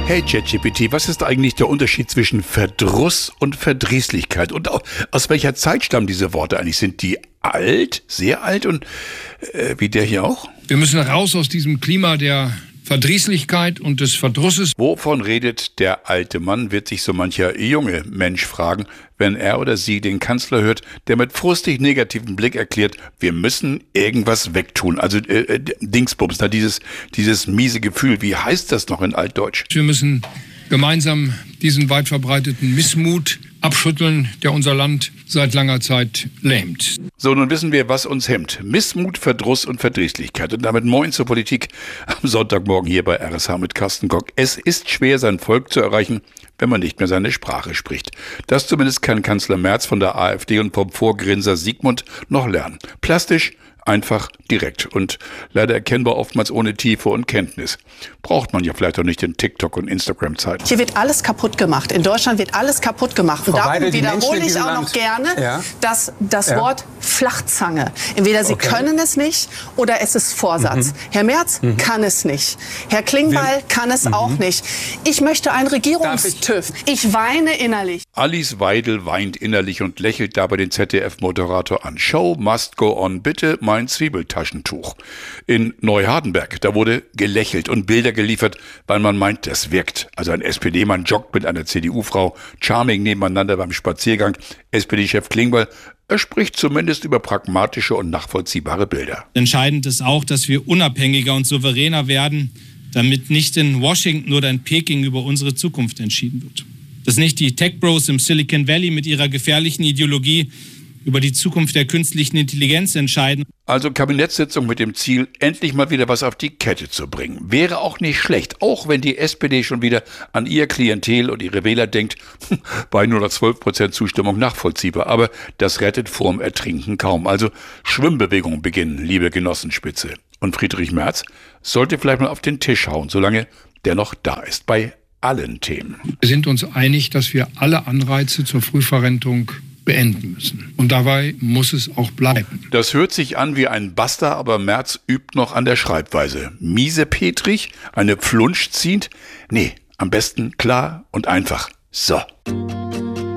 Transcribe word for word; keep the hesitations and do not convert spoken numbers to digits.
Hey ChatGPT, was ist eigentlich der Unterschied zwischen Verdruss und Verdrießlichkeit? Und aus welcher Zeit stammen diese Worte eigentlich? Sind die alt, sehr alt und äh, wie der hier auch? Wir müssen raus aus diesem Klima der Verdrießlichkeit und des Verdrusses. Wovon redet der alte Mann, wird sich so mancher junge Mensch fragen, wenn er oder sie den Kanzler hört, der mit frustig negativem Blick erklärt, wir müssen irgendwas wegtun. Also äh, Dingsbums, da dieses, dieses miese Gefühl, wie heißt das noch in Altdeutsch? Wir müssen gemeinsam diesen weit verbreiteten Missmut abschütteln, der unser Land seit langer Zeit lähmt. So, nun wissen wir, was uns hemmt. Missmut, Verdruss und Verdrießlichkeit. Und damit moin zur Politik am Sonntagmorgen hier bei R S H mit Carsten Kock. Es ist schwer, sein Volk zu erreichen, wenn man nicht mehr seine Sprache spricht. Das zumindest kann Kanzler Merz von der AfD und vom Vorgrinser Sigmund noch lernen. Plastisch, einfach, direkt und leider erkennbar oftmals ohne Tiefe und Kenntnis. Braucht man ja vielleicht auch nicht in TikTok- und Instagram-Zeiten. Hier wird alles kaputt gemacht. In Deutschland wird alles kaputt gemacht. Und darum wiederhole ich auch Land. noch gerne ja. dass das ja. Wort Flachzange. Entweder Sie okay. können es nicht oder es ist Vorsatz. Mhm. Herr Merz mhm. kann es nicht. Herr Klingbeil Wir, kann es mhm. auch nicht. Ich möchte ein Regierungstüv. Ich? ich weine innerlich. Alice Weidel weint innerlich und lächelt dabei den Z D F-Moderator an. Show must go on, bitte mein Zwiebeltaschentuch. In Neuhardenberg, da wurde gelächelt und Bilder geliefert, weil man meint, das wirkt. Also ein S P D-Mann joggt mit einer C D U-Frau, charming nebeneinander beim Spaziergang. S P D-Chef Klingbeil, er spricht zumindest über pragmatische und nachvollziehbare Bilder. Entscheidend ist auch, dass wir unabhängiger und souveräner werden, damit nicht in Washington oder in Peking über unsere Zukunft entschieden wird. Dass nicht die Tech-Bros im Silicon Valley mit ihrer gefährlichen Ideologie über die Zukunft der künstlichen Intelligenz entscheiden. Also Kabinettssitzung mit dem Ziel, endlich mal wieder was auf die Kette zu bringen. Wäre auch nicht schlecht, auch wenn die S P D schon wieder an ihr Klientel und ihre Wähler denkt, bei nur noch zwölf Prozent Zustimmung nachvollziehbar. Aber das rettet vorm Ertrinken kaum. Also Schwimmbewegungen beginnen, liebe Genossenspitze. Und Friedrich Merz sollte vielleicht mal auf den Tisch hauen, solange der noch da ist, bei allen Themen. Wir sind uns einig, dass wir alle Anreize zur Frühverrentung beenden müssen. Und dabei muss es auch bleiben. Das hört sich an wie ein Baster, aber Merz übt noch an der Schreibweise. Miesepetrig, eine Pflunsch ziehend? Nee, am besten klar und einfach. So.